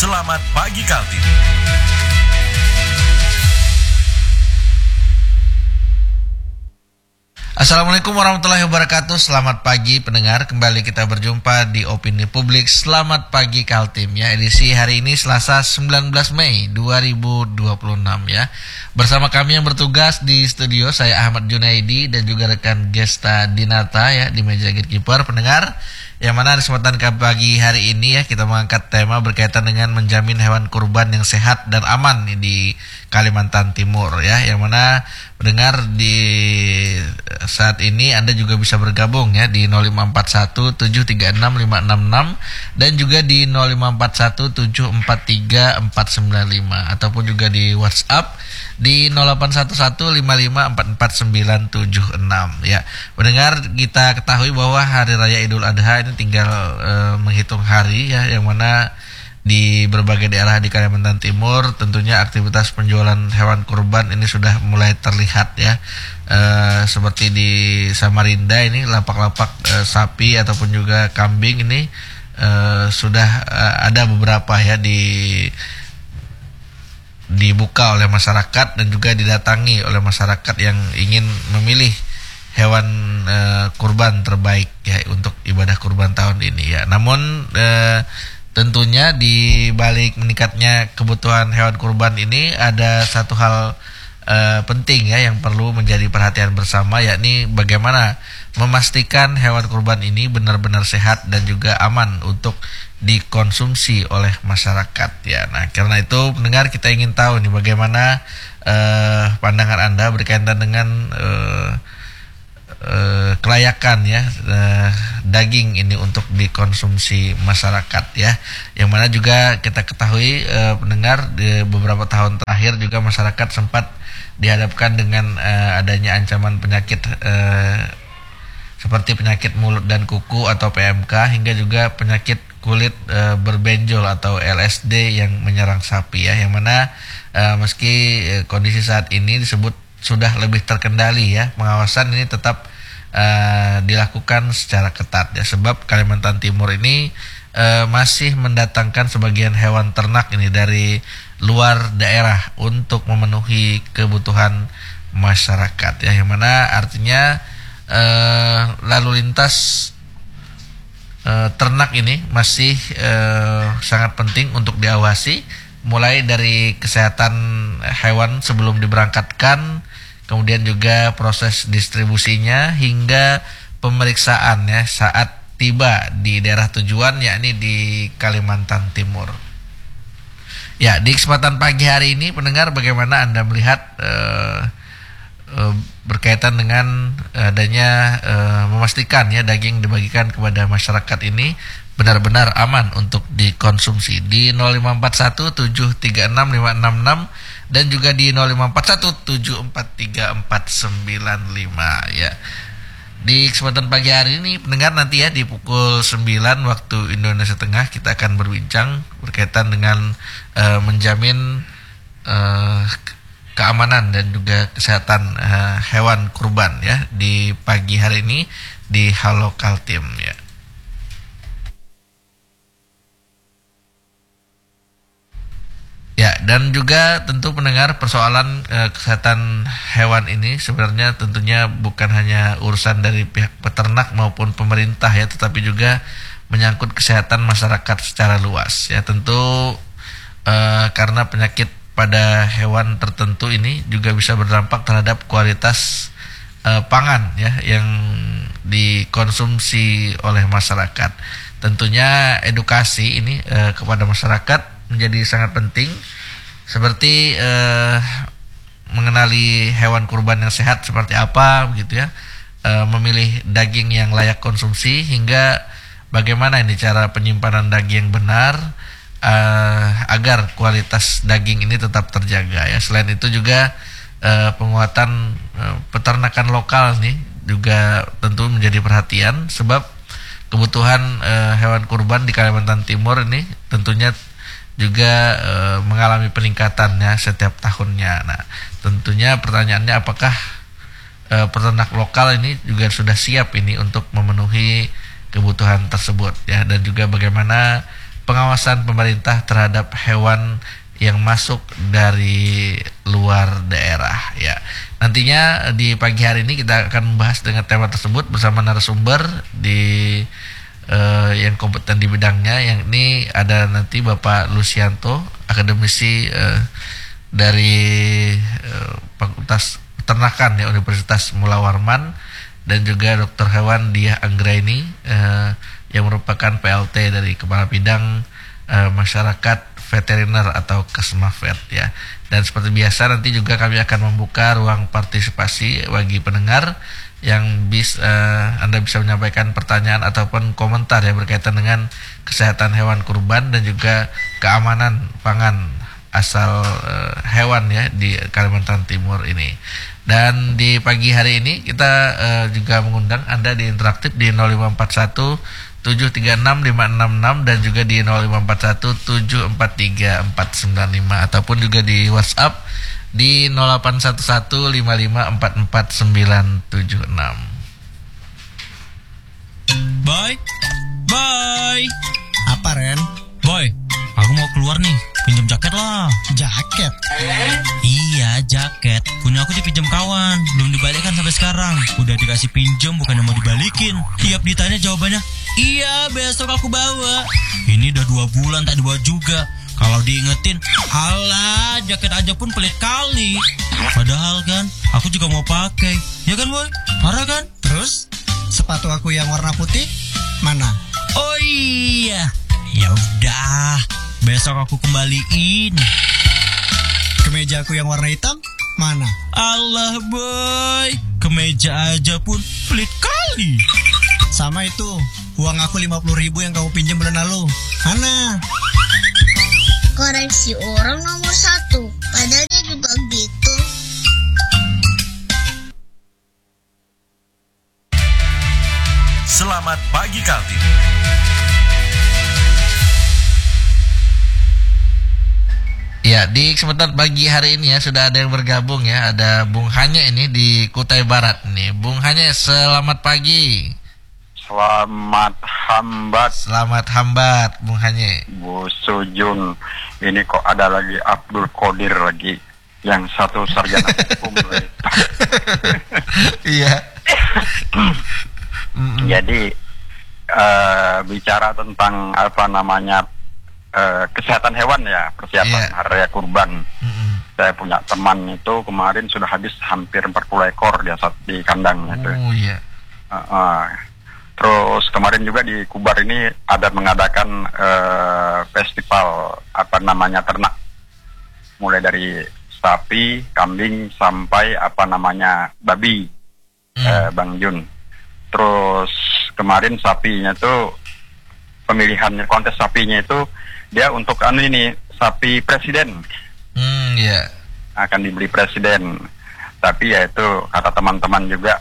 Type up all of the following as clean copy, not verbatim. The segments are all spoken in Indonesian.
Selamat Pagi Kaltim. Assalamualaikum warahmatullahi wabarakatuh. Selamat pagi pendengar. Kembali kita berjumpa di Opini Publik. Selamat pagi Kaltim ya. Edisi hari ini Selasa 19 Mei 2026 ya. Bersama kami yang bertugas di studio, saya Ahmad Junaidi dan juga rekan Gesta Dinata ya di meja gatekeeper pendengar. Yang mana di kesempatan pagi hari ini ya kita mengangkat tema berkaitan dengan menjamin hewan kurban yang sehat dan aman nih, di Kalimantan Timur ya. Yang mana pendengar di saat ini Anda juga bisa bergabung ya di 0541 736 566 dan juga di 0541 743 495 ataupun juga di WhatsApp di 0811 55 44976 ya. Mendengar kita ketahui bahwa Hari Raya Idul Adha ini tinggal menghitung hari ya, yang mana di berbagai daerah di Kalimantan Timur tentunya aktivitas penjualan hewan kurban ini sudah mulai terlihat ya. Seperti di Samarinda ini lapak-lapak sapi ataupun juga kambing ini sudah ada beberapa ya dibuka oleh masyarakat dan juga didatangi oleh masyarakat yang ingin memilih hewan kurban terbaik ya untuk ibadah kurban tahun ini ya. Namun tentunya di balik meningkatnya kebutuhan hewan kurban ini ada satu hal penting ya yang perlu menjadi perhatian bersama, yakni bagaimana memastikan hewan kurban ini benar-benar sehat dan juga aman untuk dikonsumsi oleh masyarakat ya. Nah, karena itu pendengar, kita ingin tahu nih bagaimana pandangan Anda berkaitan dengan kelayakan ya daging ini untuk dikonsumsi masyarakat ya. Yang mana juga kita ketahui pendengar, di beberapa tahun terakhir juga masyarakat sempat dihadapkan dengan adanya ancaman penyakit seperti penyakit mulut dan kuku atau PMK, hingga juga penyakit kulit berbenjol atau LSD yang menyerang sapi ya. Yang mana meski kondisi saat ini disebut sudah lebih terkendali ya, pengawasan ini tetap dilakukan secara ketat ya, sebab Kalimantan Timur ini masih mendatangkan sebagian hewan ternak ini dari luar daerah untuk memenuhi kebutuhan masyarakat ya. Yang mana artinya lalu lintas ternak ini masih sangat penting untuk diawasi, mulai dari kesehatan hewan sebelum diberangkatkan, kemudian juga proses distribusinya hingga pemeriksaan ya saat tiba di daerah tujuan, yakni di Kalimantan Timur. Ya, di kesempatan pagi hari ini pendengar, bagaimana Anda melihat berkaitan dengan adanya memastikan ya daging dibagikan kepada masyarakat ini benar-benar aman untuk dikonsumsi di 0541 736 566 dan juga di 0541 743 495 ya. Di kesempatan pagi hari ini pendengar, nanti ya di pukul 9 waktu Indonesia Tengah kita akan berbincang berkaitan dengan menjamin keamanan dan juga kesehatan hewan kurban ya di pagi hari ini di Halo Kaltim ya. Ya, dan juga tentu pendengar, persoalan kesehatan hewan ini sebenarnya tentunya bukan hanya urusan dari pihak peternak maupun pemerintah ya, tetapi juga menyangkut kesehatan masyarakat secara luas ya. Tentu karena penyakit pada hewan tertentu ini juga bisa berdampak terhadap kualitas pangan ya yang dikonsumsi oleh masyarakat. Tentunya edukasi ini kepada masyarakat menjadi sangat penting, seperti mengenali hewan kurban yang sehat seperti apa begitu ya, memilih daging yang layak konsumsi, hingga bagaimana ini cara penyimpanan daging yang benar agar kualitas daging ini tetap terjaga ya. Selain itu juga penguatan peternakan lokal nih juga tentu menjadi perhatian, sebab kebutuhan hewan kurban di Kalimantan Timur ini tentunya juga mengalami peningkatannya setiap tahunnya. Nah, tentunya pertanyaannya, apakah peternak lokal ini juga sudah siap ini untuk memenuhi kebutuhan tersebut ya, dan juga bagaimana pengawasan pemerintah terhadap hewan yang masuk dari luar daerah ya. Nantinya di pagi hari ini kita akan membahas dengan tema tersebut bersama narasumber yang kompeten di bidangnya, yang ini ada nanti Bapak Lucianto, akademisi dari Fakultas Peternakan ya Universitas Mula Warman, dan juga Dr. Hewan Diah Anggraini yang merupakan PLT dari Kepala Bidang Masyarakat Veteriner atau Kesmafet ya. Dan seperti biasa nanti juga kami akan membuka ruang partisipasi bagi pendengar yang Anda bisa menyampaikan pertanyaan ataupun komentar yang berkaitan dengan kesehatan hewan kurban dan juga keamanan pangan asal hewan ya di Kalimantan Timur ini. Dan di pagi hari ini kita juga mengundang Anda di interaktif di 0541 736 566 dan juga di 0541 743 495 ataupun juga di WhatsApp di 0811 55 44 976. Boy, boy. Apa, Ren? Boy, aku mau keluar nih. Pinjam jaket lah. Jaket? Iya, jaket. Punya aku dipinjam kawan. Belum dibalikkan sampai sekarang. Udah dikasih pinjam, bukannya mau dibalikin. Tiap ditanya jawabannya, iya, besok aku bawa. Ini udah 2 bulan tak dibawa juga. Kalau diingetin, alah, jaket aja pun pelit kali. Padahal kan, aku juga mau pakai. Ya kan, Boy? Parah kan? Terus, sepatu aku yang warna putih, mana? Oh iya. Ya udah, besok aku kembaliin. Kemeja aku yang warna hitam, mana? Allah, Boy, kemeja aja pun pelit kali. Sama itu, uang aku 50.000 yang kamu pinjam bulan lalu, mana? Koreksi orang nomor 1, padahal dia juga gitu. Selamat pagi Kaltim. Ya, di kesempatan pagi hari ini ya sudah ada yang bergabung ya. Ada Bung Hanye ini di Kutai Barat nih. Bung Hanye, selamat pagi. Selamat hambat. Selamat hambat, Bung Hanye. Bu Sujun. Ini kok ada lagi Abdul Qadir lagi. Yang satu sarjana hukum. Iya. Jadi bicara tentang apa namanya kesehatan hewan ya, persiapan hari raya kurban. Saya punya teman itu kemarin sudah habis hampir 40 ekor dia di kandang itu. Oh iya. Terus kemarin juga di Kubar ini ada mengadakan festival apa namanya ternak, mulai dari sapi, kambing sampai apa namanya babi, Bang Jun. Terus kemarin sapinya tuh pemilihannya, kontes sapinya itu dia untuk ini sapi presiden. Iya. Akan dibeli presiden. Tapi ya itu kata teman-teman juga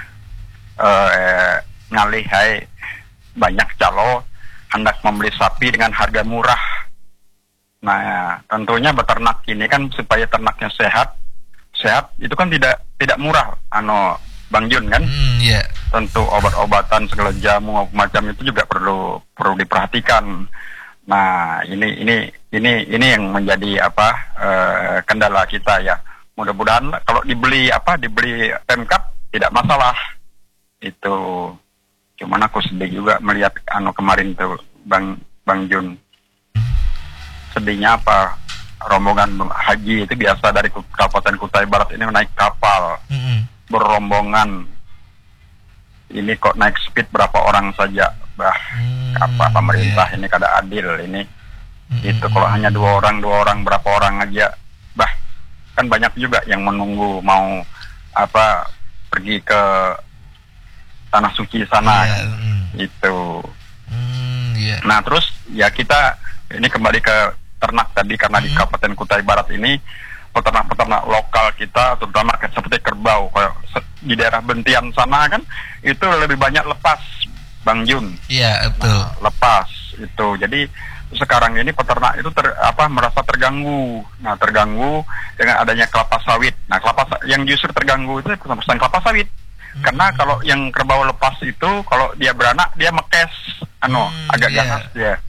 ngalih banyak calo hendak membeli sapi dengan harga murah. Nah, tentunya beternak ini kan supaya ternaknya sehat itu kan tidak murah, Bang Jun kan? Iya. Tentu obat-obatan segala jamu macam itu juga perlu diperhatikan. Nah, ini yang menjadi kendala kita ya. Mudah-mudahan kalau dibeli Pemkab tidak masalah. Itu cuman aku sedih juga melihat kemarin tuh Bang Jun. Sedihnya apa? Rombongan haji itu biasa dari Kabupaten Kutai Barat ini naik kapal. Berombongan. Ini kok naik speed berapa orang saja? Apa pemerintah ini kada adil ini. Itu kalau hanya dua orang berapa orang aja. Kan banyak juga yang menunggu mau pergi ke tanah suci sana. Itu. Nah, terus ya kita ini kembali ke ternak tadi, karena di Kabupaten Kutai Barat ini peternak-peternak lokal kita terutama seperti kerbau kayak di daerah Bentian sana kan itu lebih banyak lepas, Bang Jun. Iya, betul. Nah, lepas itu. Jadi sekarang ini peternak itu merasa terganggu. Nah, terganggu dengan adanya kelapa sawit. Nah, yang justru terganggu itu pesan kelapa sawit. Karena kalau yang kerbau lepas itu kalau dia beranak dia mekes, agak ganas dia.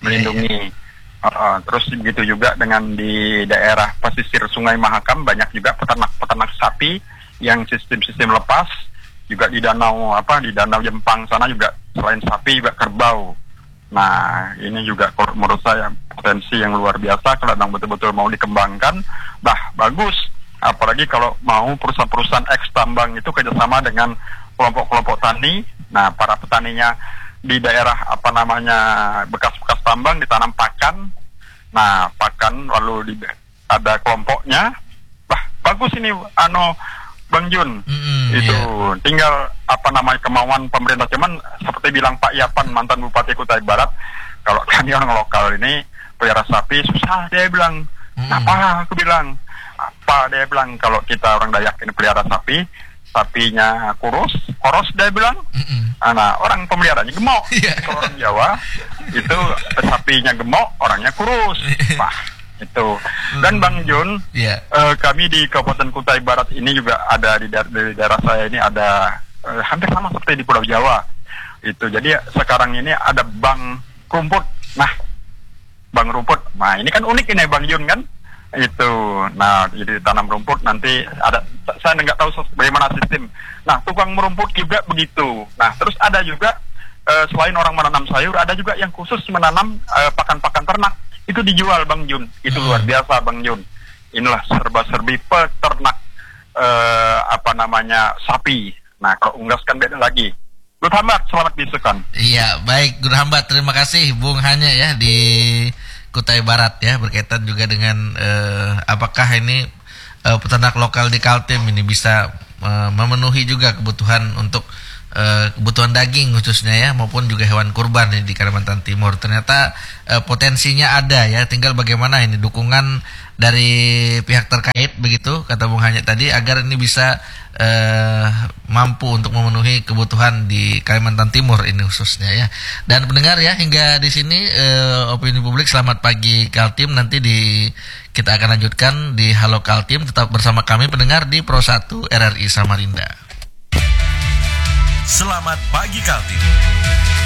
melindungi. Terus begitu juga dengan di daerah pesisir Sungai Mahakam banyak juga peternak sapi yang sistem lepas, juga di danau Jempang sana juga selain sapi juga kerbau. Nah, ini juga menurut saya potensi yang luar biasa kalau memang betul-betul mau dikembangkan. Bagus. Apalagi kalau mau perusahaan-perusahaan tambang itu kerjasama dengan kelompok-kelompok tani. Nah, para petaninya di daerah bekas-bekas tambang ditanam pakan. Nah, pakan lalu ada kelompoknya. Bagus ini Bang Jun. Itu tinggal kemauan pemerintah. Cuman seperti bilang Pak Yapan, mantan Bupati Kutai Barat, kalau kami orang lokal ini pelihara sapi susah, dia bilang. Apa aku bilang? Dia bilang kalau kita orang Dayak ini pelihara sapi, sapinya koros dia bilang. Nah, orang pemeliharanya gemuk. Kalau orang Jawa itu sapinya gemuk, orangnya kurus. Itu. Dan Bang Jun, kami di Kabupaten Kutai Barat ini juga ada di daerah saya ini ada hampir sama seperti di Pulau Jawa. Itu. Jadi sekarang ini ada bank rumput. Nah, bank rumput. Nah, ini kan unik ini Bang Jun kan? Itu. Nah, jadi tanam rumput nanti ada, saya nggak tahu bagaimana sistem. Nah, tukang merumput juga begitu. Nah, terus ada juga selain orang menanam sayur, ada juga yang khusus menanam pakan-pakan ternak. Itu dijual Bang Jun. Itu luar biasa Bang Jun. Inilah serba-serbi peternak sapi. Nah, kalau unggas kan beda lagi. Guru Hambat, selamat bisukan. Iya, baik Guru Hambat, terima kasih Bung Hanya ya di Kutai Barat ya, berkaitan juga dengan apakah ini peternak lokal di Kaltim ini bisa memenuhi juga kebutuhan untuk kebutuhan daging khususnya ya, maupun juga hewan kurban di Kalimantan Timur. Ternyata potensinya ada ya, tinggal bagaimana ini dukungan dari pihak terkait begitu kata Bung Hanya tadi, agar ini bisa mampu untuk memenuhi kebutuhan di Kalimantan Timur ini khususnya ya. Dan pendengar ya, hingga di sini opini publik selamat pagi Kaltim, nanti kita akan lanjutkan di Halo Kaltim. Tetap bersama kami pendengar di Pro 1 RRI Samarinda. Selamat pagi Kaltim.